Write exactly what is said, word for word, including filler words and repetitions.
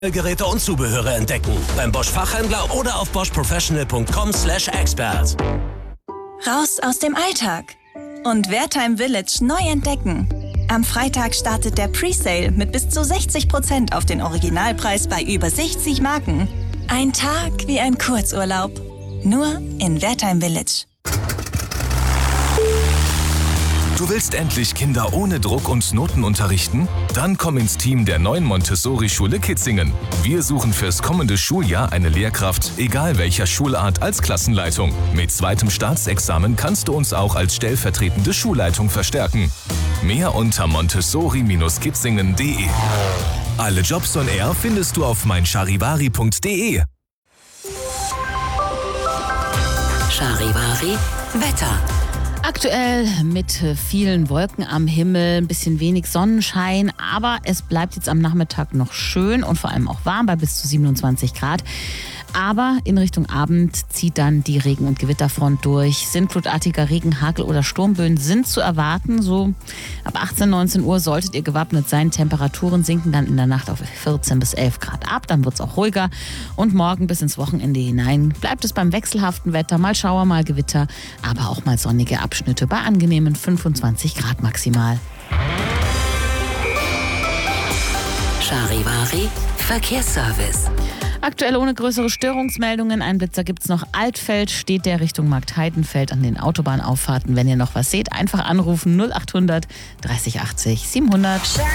Geräte und Zubehöre entdecken. Beim Bosch Fachhändler oder auf bosch professional punkt com slash expert. Raus aus dem Alltag und Wertheim Village neu entdecken. Am Freitag startet der Presale mit bis zu sechzig Prozent auf den Originalpreis bei über sechzig Marken. Ein Tag wie ein Kurzurlaub. Nur in Wertheim Village. Du willst endlich Kinder ohne Druck und Noten unterrichten? Dann komm ins Team der neuen Montessori-Schule Kitzingen. Wir suchen fürs kommende Schuljahr eine Lehrkraft, egal welcher Schulart, als Klassenleitung. Mit zweitem Staatsexamen kannst du uns auch als stellvertretende Schulleitung verstärken. Mehr unter montessori Bindestrich kitzingen punkt de. Alle Jobs on Air findest du auf mein charivari punkt de. Charivari Wetter. Aktuell mit vielen Wolken am Himmel, ein bisschen wenig Sonnenschein, aber es bleibt jetzt am Nachmittag noch schön und vor allem auch warm bei bis zu siebenundzwanzig Grad. Aber in Richtung Abend zieht dann die Regen- und Gewitterfront durch. Sintflutartiger Regen, Hagel oder Sturmböen sind zu erwarten. So ab achtzehn, neunzehn Uhr solltet ihr gewappnet sein. Temperaturen sinken dann in der Nacht auf vierzehn bis elf Grad ab. Dann wird es auch ruhiger. Und morgen bis ins Wochenende hinein bleibt es beim wechselhaften Wetter. Mal Schauer, mal Gewitter, aber auch mal sonnige Abschnitte bei angenehmen fünfundzwanzig Grad maximal. Charivari Verkehrsservice. Aktuell ohne größere Störungsmeldungen. Ein Blitzer gibt's noch. Altfeld steht der Richtung Marktheidenfeld an den Autobahnauffahrten. Wenn ihr noch was seht, einfach anrufen null acht hundert dreißig achtzig siebenhundert.